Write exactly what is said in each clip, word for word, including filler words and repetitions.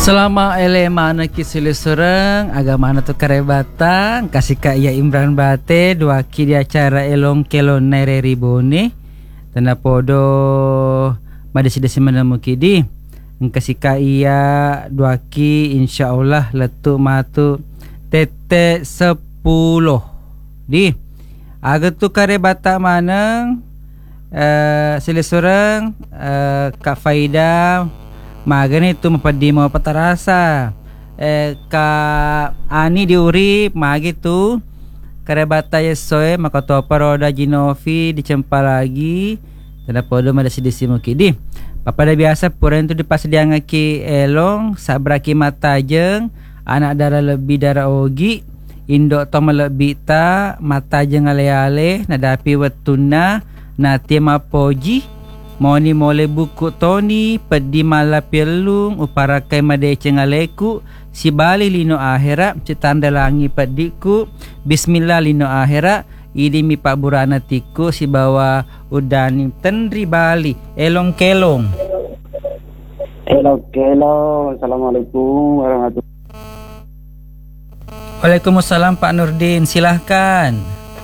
Selama ele mana kisili sereng agama mana tu karebatang kasih kak ya Imran Bate dua ki di acara elong kelon nere ribone tanda podo madesi desi mana mukidi kasih kak iya dua ki insyaallah letu matu tete sepuluh di aga tu karebata mana uh, sili sereng uh, kak Faida magani tu mapadi mo patarasa eh ka ani diuri magi tu karebata yesoe makato paroda Ginovi dicempa lagi tanda podo mada sidisi mukidi papada biasa puren tu dipasdiang ki elong sabraki matajeng anak dara lebih dara ogi indok to lebih ta matajeng ale-ale nadapi wetuna nati mapoji Moni mole buku Tony pedi mala pelung uparakai made cengaleku si bali lino akhira citanda langi pediku bismillah lino akhira idi mi pak burana tiku si bawa udani tendri bali elong kelong elong kelong. Assalamualaikum warahmatullahi. Waalaikumsalam Pak Nurdin, silahkan.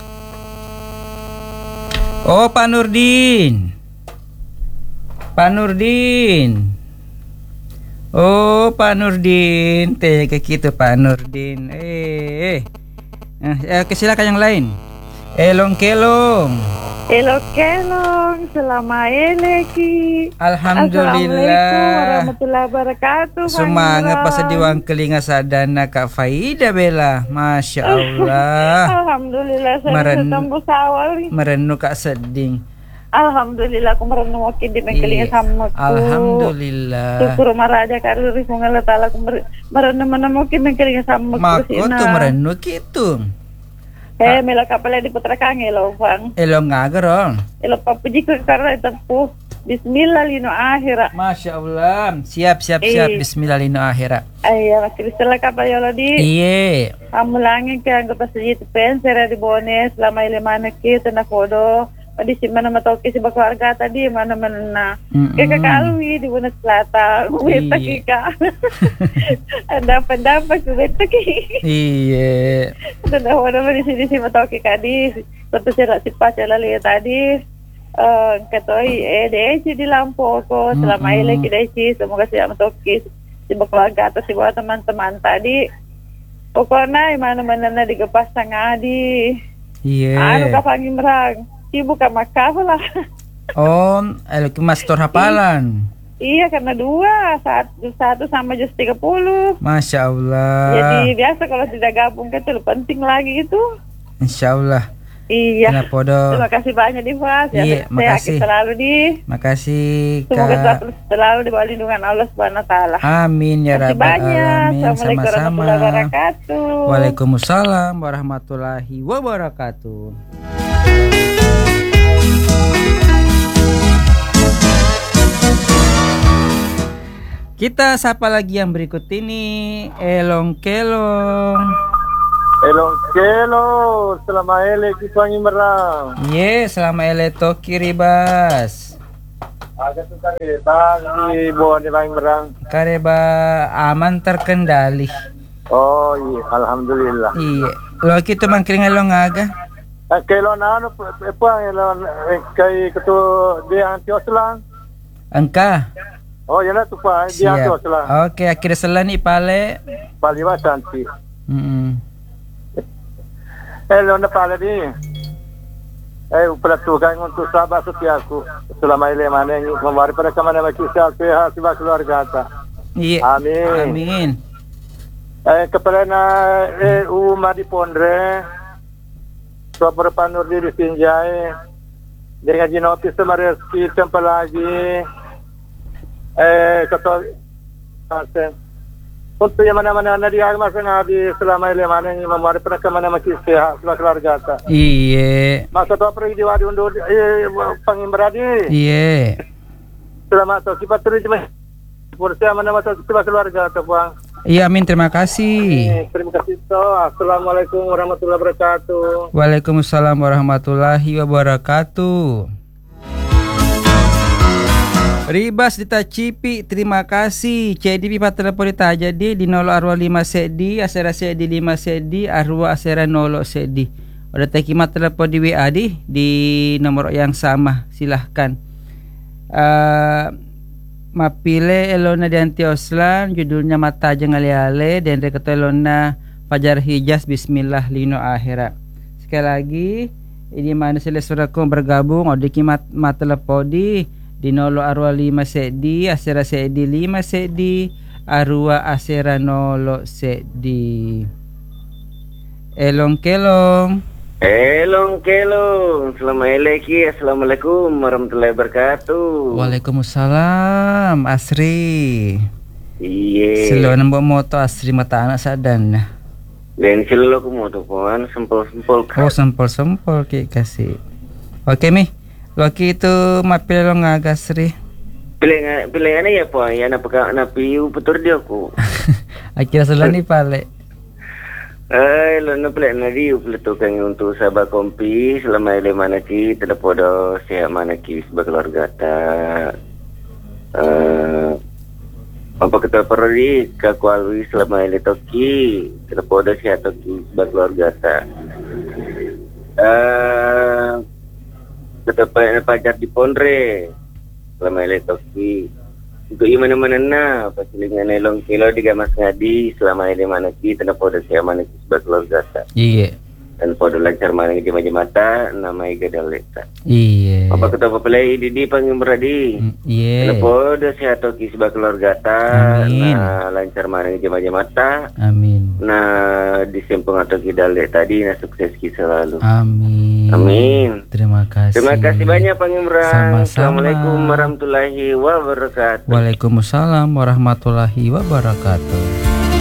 Oh Pak Nurdin, Pak Nurdin. Oh Pak Nurdin, teh ke gitu Pak Nurdin. Eh, eh, eh silakan yang lain. Elong kelong. Elong kelong, selama eleki. Alhamdulillah. Assalamualaikum warahmatullahi wabarakatuh. Semangat pas diwang kelinga sadana Kak Faida bela, masya Allah. Alhamdulillah saya Meren, tembus awal. Merenu Kak seding. Alhamdulillah aku merenung wakil di mengkelinga sama aku. Alhamdulillah. Syukur maraja kalau risungan letala aku merenung menemukan mengkelinga sama aku. Mako tu merenung gitu. Eh mela kapalnya di putra kange lo bang. Elo ngagerong. Elo papuji ke karena itu bismillah lino akhira. Masya Allah. Siap siap eh. siap bismillah lino akhira. Ayah masih setelah kapal lo di. Iye. Kamu langit ke anggap saja itu pensera di bones selama ile mana kita nak foto. Di si mana matoki si keluarga tadi mana mana keka kalwi di Bunas Selatan weta kika ada pendapat weta ki iya ada dah di sini si matoki kadi satu serat si pacala lihat tadi katoi eh deci di lampu ko selama ile kideci semoga si matoki si keluarga atau si buat teman-teman tadi pokoknya mana mana di gepas tangadi iya anu kapangi merang Ibu kan makaf lah. Oh, el mastor hafalan. Iya karena dua satu satu sama just tiga puluh. Masya Allah. Jadi biasa kalau tidak gabung kan itu penting lagi itu. Insya Allah. Iya. Nah, podo. Terima kasih banyak nih Mas. Ya, iya, makasih. Selalu di. Makasih Kak. Semoga selalu, selalu di bawah lindungan Allah Subhanahu Wa Taala. Amin ya rabbal alamin. Assalamualaikum warahmatullahi wabarakatuh. Waalaikumsalam warahmatullahi wabarakatuh. Kita sapa lagi yang berikut ini. Elong kelong. Elong kelong, selama ele kipangi merang. Ye, selama ele toki ribas. Agak tu kareba di bawah di pangi merang. Kareba aman terkendali. Oh iya, alhamdulillah. Iya. Lo kita mangkring elong aga. Kelong anu apa elong kai ketua dia anti oslang. Angka. Oh ya lah tu pak dia tu lah. Oke akhirnya selani pale. Pali wasanti. Hmm. Eh lo na pale di. Eh upelatukan untuk sahabat setiaku selama ini mana yang kemarin pada kemana makisah pihak sebab keluarga ta. Iya. Amin. Amin. Eh kepala na eh umma di Pondre. Sopo panur di Sinjai. Dengan Ginovi Semareski tempat lagi. Eh kata Asen untuk yang mana-mana nadi agama sana di selama ini mana yang memari pernah ke mana masih sehat keluarga ta. Iya. Masa tu pergi di wadi undur eh pangimbradi. Iya. Selamat tu kita terus bersama mana masa kita keluarga ta Bang. Iya amin terima kasih. Eh, terima kasih to. Assalamualaikum warahmatullahi wabarakatuh. Waalaikumsalam warahmatullahi wabarakatuh. Ribas di Tacipi, terima kasih. C D P pat telepon dita jadi di nol arwah lima sedi, asera sedi lima sedi, arwah asera nol sedi. Udah tekimat telepon di W A di di nomor yang sama. Silahkan. Uh, Mapile Elona Dianti Oslan, judulnya Mata Aja Ngale-ale, dan reketo Elona Fajar Hijaz Bismillah Lino Akhirat. Sekali lagi, ini mana sila suraku bergabung, udah kimat mat telepon di di nolo arwa lima sedi, asera sedi lima sedi, arwa asera nolo sedi. Elong kelong. Elong kelong. Assalamualaikum. Assalamualaikum warahmatullahi wabarakatuh. Waalaikumsalam Asri. Iya. Selo nambah moto Asri mata anak sadan. Dan selo aku moto pohon sempol-sempol. Oh sempol-sempol ki kasih. Oke mi. Loki itu mapil lo ngaga Sri. Pilihan pilihannya ya po, ya napaka napiu putur dia aku. Akhirnya sudah nih pale. Eh, lo na pilihan na dia peletukan untuk sahabat kompi selama ile mana ki telepodo siap mana ki sebagai keluarga ta. Eh, apa kita perlu di kakualui selama ile toki telepodo siap toki sebagai keluarga ta. Eh, Ketepatan pacar di Pondre selama ile toki untuk iman mana na pasilingan elong kilo di gamas ngadi selama ile mana ki tanpa podo siya mana ki sebagai keluarga ta. Iya. Dan podo lancar mana ki maja mata nama iga daleta. Iya. Apa kita papalay di di pangimbradi. Iya. Tanpa podo siya toki sebagai keluarga ta. Amin. Na lancar mana ki maja mata. Amin. Na disempung atau ki dalet tadi na sukses ki selalu. Amin. Amin. Terima kasih. Terima kasih banyak Pangimbrang. Sama-sama. Assalamualaikum warahmatullahi wabarakatuh. Waalaikumsalam warahmatullahi wabarakatuh.